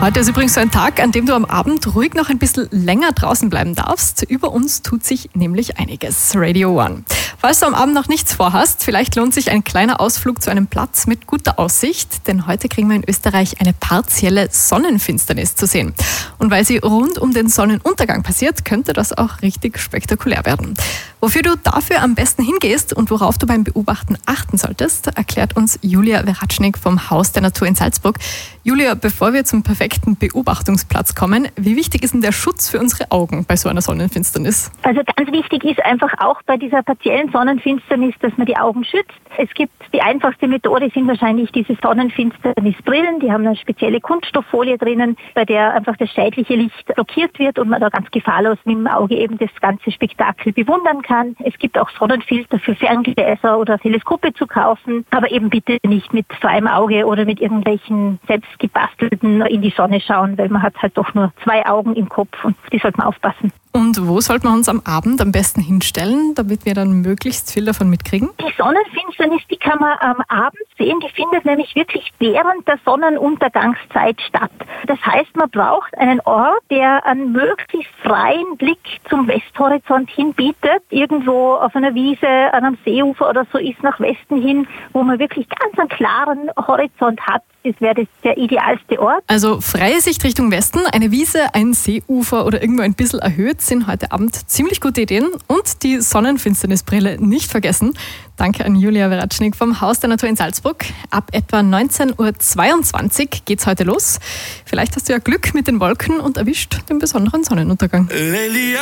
Heute ist übrigens so ein Tag, an dem du am Abend ruhig noch ein bisschen länger draußen bleiben darfst. Über uns tut sich nämlich einiges. Radio One. Falls du am Abend noch nichts vorhast, vielleicht lohnt sich ein kleiner Ausflug zu einem Platz mit guter Aussicht, denn heute kriegen wir in Österreich eine partielle Sonnenfinsternis zu sehen. Und weil sie rund um den Sonnenuntergang passiert, könnte das auch richtig spektakulär werden. Wofür du dafür am besten hingehst und worauf du beim Beobachten achten solltest, erklärt uns Julia Weracznik vom Haus der Natur in Salzburg. Julia, bevor wir zum perfekten Beobachtungsplatz kommen, wie wichtig ist denn der Schutz für unsere Augen bei so einer Sonnenfinsternis? Also ganz wichtig ist einfach auch bei dieser partiellen Sonnenfinsternis, dass man die Augen schützt. Es gibt die einfachste Methode, sind wahrscheinlich diese Sonnenfinsternisbrillen. Die haben eine spezielle Kunststofffolie drinnen, bei der einfach das schädliche Licht blockiert wird und man da ganz gefahrlos mit dem Auge eben das ganze Spektakel bewundern kann. Es gibt auch Sonnenfilter für Ferngläser oder Teleskope zu kaufen, aber eben bitte nicht mit freiem Auge oder mit irgendwelchen selbstgebastelten in die Sonne schauen, weil man hat halt doch nur 2 Augen im Kopf und die sollte man aufpassen. Und wo sollte man uns am Abend am besten hinstellen, damit wir dann möglichst viel davon mitkriegen? Die Sonnenfinsternis, die kann man am Abend sehen. Die findet nämlich wirklich während der Sonnenuntergangszeit statt. Das heißt, man braucht einen Ort, der einen möglichst freien Blick zum Westhorizont hin bietet. Irgendwo auf einer Wiese, an einem Seeufer oder so ist nach Westen hin, wo man wirklich ganz einen klaren Horizont hat. Das wäre der idealste Ort. Also freie Sicht Richtung Westen, eine Wiese, ein Seeufer oder irgendwo ein bisschen erhöht sind heute Abend ziemlich gute Ideen. Und die Sonnenfinsternisbrille nicht vergessen. Danke an Julia Weracznik vom Haus der Natur in Salzburg. Ab etwa 19.22 Uhr geht's heute los. Vielleicht hast du ja Glück mit den Wolken und erwischt den besonderen Sonnenuntergang.